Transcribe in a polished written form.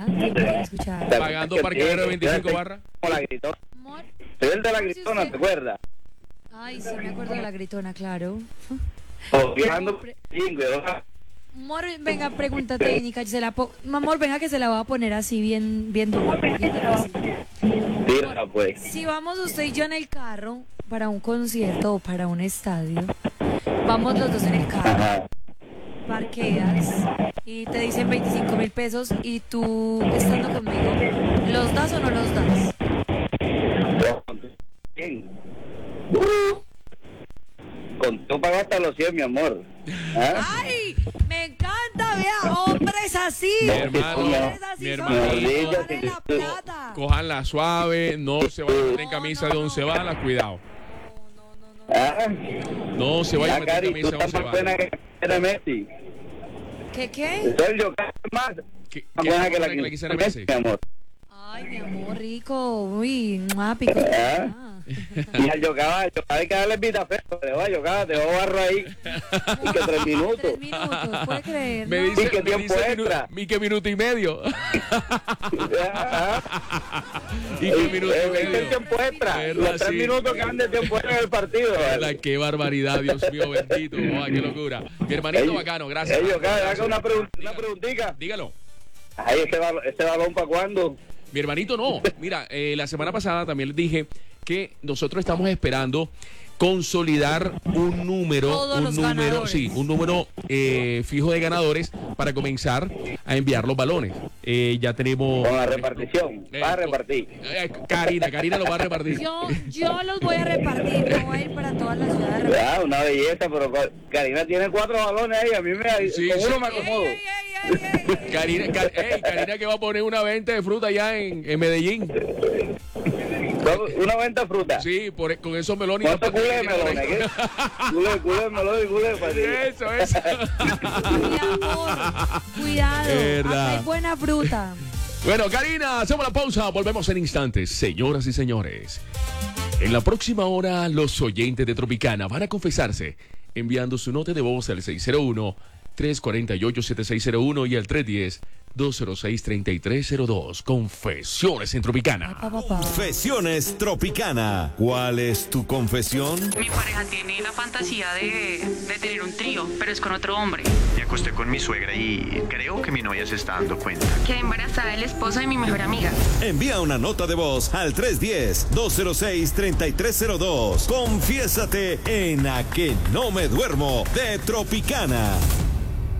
tiempo sin escuchar. Pagando parqueadero de 25 barras. Como la gritona. Amor, Soy el de la si gritona, usted- ¿te acuerdas? Ay, sí, me acuerdo de la gritona, claro. O viajando cinco, Amor, venga, pregunta técnica. Amor, venga que se la voy a poner así bien, bien duro, bien difícil. tira pues. Si vamos usted y yo en el carro para un concierto o para un estadio, vamos los dos en el carro, Ajá. parqueas y te dicen 25.000 pesos y tú estando conmigo, ¿los das o no los das? Bien. Contigo pagaste los 100, mi amor. ¿Ah? ¡Ay! Me encanta, vea, hombres así. Mi hermano, hombres así mi son hermanito. los que valen la plata. Cojanla suave, no se vayan a meter en camisa de 11 balas, cuidado. ¿Ah? No se vayan a Ya, meter en Cari, tú camisa de estás 11 más buena balas. que era Messi. ¿Qué? Sergio, ¿qué más? ¿Qué Más qué buena que la que le quisiera Messi, Messi? mi amor. Ay, mi amor, rico. Uy, pico. ¿Ah? Y al Yocaba hay que darle vitafeo, le va a Yocaba, te voy a barro ahí. Y que 3 minutos. 3 minutos, ¿puede creer? Me no? dice, ¿Y qué me tiempo dice extra? y qué minuto y medio. Ah, Y qué minuto y ¿viste el medio. tiempo extra? ¿Verdad? Los 3 Sí. minutos que han de tiempo extra en el partido. Verdad, qué barbaridad, Dios mío, bendito. Ay, qué locura. Mi hermanito bacano, gracias. Yocaba, haga una preguntita. Dígalo. Ay, ese balón ¿para cuándo? Mi hermanito no. Mira, la semana pasada también les dije que nosotros estamos esperando consolidar un número, Todos los ganadores. sí, un número fijo de ganadores para comenzar a enviar los balones. Ya tenemos Con la repartición. Va a repartir. Karina lo va a repartir. Yo los voy a repartir, no voy a ir para todas las ciudades. Ya, una belleza, pero Karina tiene 4 balones ahí, a mí Sí, con sí. uno me acomodo. Karina que va a poner una venta de fruta allá en Medellín. Una venta de fruta. Sí, con esos melones. ¿Cuántos culés de melones? ¿Qué? Culé de melón y culé de patilla. Eso. Mi amor, cuidado, Verdad. acá hay buena fruta. Bueno, Karina, hacemos la pausa. Volvemos en instantes, señoras y señores. En la próxima hora, los oyentes de Tropicana van a confesarse enviando su nota de voz al 601-348-7601 y al 310-206-3302. Confesiones en Tropicana. Confesiones Tropicana. ¿Cuál es tu confesión? Mi pareja tiene la fantasía de tener un trío, pero es con otro hombre. Me acosté con mi suegra y creo que mi novia se está dando cuenta. Quedé embarazada del esposo de mi mejor amiga. Envía una nota de voz al 310-206-3302. Confiésate en A que no me duermo de Tropicana.